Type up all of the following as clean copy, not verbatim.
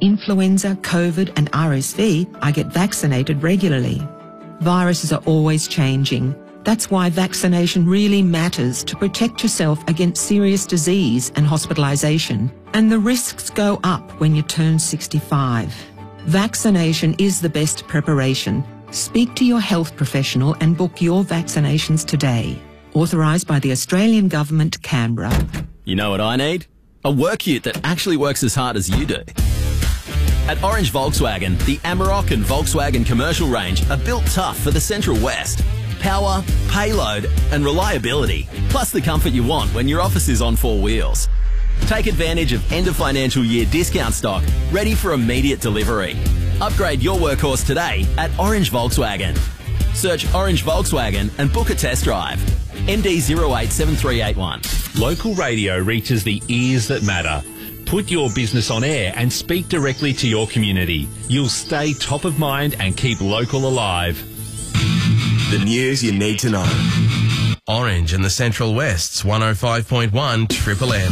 influenza, COVID and RSV, I get vaccinated regularly. Viruses are always changing. That's why vaccination really matters to protect yourself against serious disease and hospitalisation. And the risks go up when you turn 65. Vaccination is the best preparation. Speak to your health professional and book your vaccinations today. Authorised by the Australian Government, Canberra. You know what I need? A work ute that actually works as hard as you do. At Orange Volkswagen, the Amarok and Volkswagen commercial range are built tough for the Central West. Power, payload and reliability, plus the comfort you want when your office is on four wheels. Take advantage of end of financial year discount stock ready for immediate delivery. Upgrade your workhorse today at Orange Volkswagen. Search Orange Volkswagen and book a test drive. ND 087381. Local radio reaches the ears that matter. Put your business on air and speak directly to your community. You'll stay top of mind and keep local alive. The news you need to know. Orange and the Central West's 105.1 Triple M.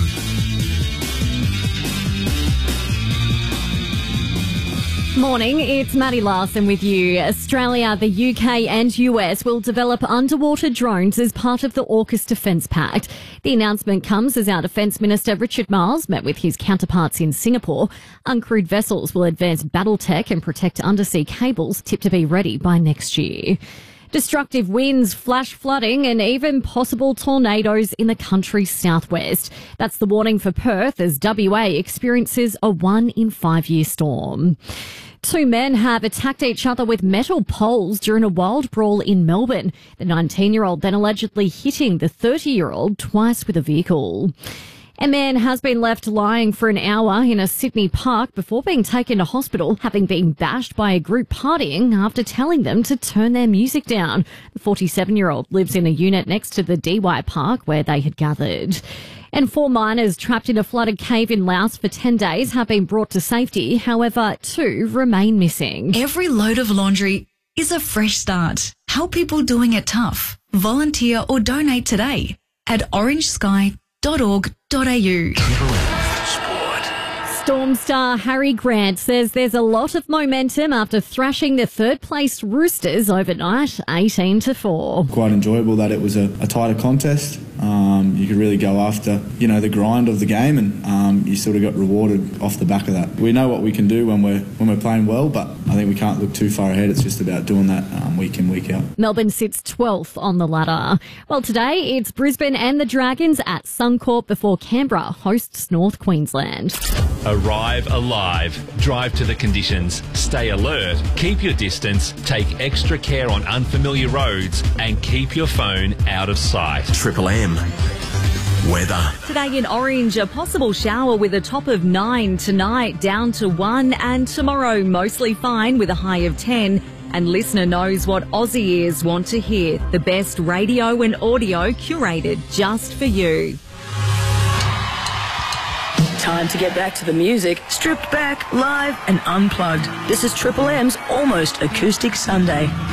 Morning, it's Maddie Larson with you. Australia, the UK and US will develop underwater drones as part of the AUKUS Defence Pact. The announcement comes as our Defence Minister Richard Marles met with his counterparts in Singapore. Uncrewed vessels will advance battle tech and protect undersea cables, tipped to be ready by next year. Destructive winds, flash flooding and even possible tornadoes in the country's southwest. That's the warning for Perth as WA experiences a 1 in 5 year storm. Two men have attacked each other with metal poles during a wild brawl in Melbourne. The 19-year-old then allegedly hitting the 30-year-old twice with a vehicle. A man has been left lying for an hour in a Sydney park before being taken to hospital, having been bashed by a group partying after telling them to turn their music down. The 47-year-old lives in a unit next to the DY Park where they had gathered. And 4 miners trapped in a flooded cave in Laos for 10 days have been brought to safety. However, 2 remain missing. Every load of laundry is a fresh start. Help people doing it tough. Volunteer or donate today at orangesky.org.au. Storm star Harry Grant says there's a lot of momentum after thrashing the third-placed Roosters overnight, 18-4. Quite enjoyable that it was a tighter contest. You could really go after, the grind of the game, and you sort of got rewarded off the back of that. We know what we can do when we're playing well, but I think we can't look too far ahead. It's just about doing that week in, week out. Melbourne sits 12th on the ladder. Well, today it's Brisbane and the Dragons at Suncorp before Canberra hosts North Queensland. Arrive alive. Drive to the conditions. Stay alert. Keep your distance. Take extra care on unfamiliar roads and keep your phone out of sight. Triple M. Weather. Today in Orange, a possible shower with a top of 9. Tonight down to 1, and tomorrow mostly fine with a high of 10. And listener knows what Aussie ears want to hear. The best radio and audio curated just for you. Time to get back to the music, stripped back, live and unplugged. This is Triple M's Almost Acoustic Sunday.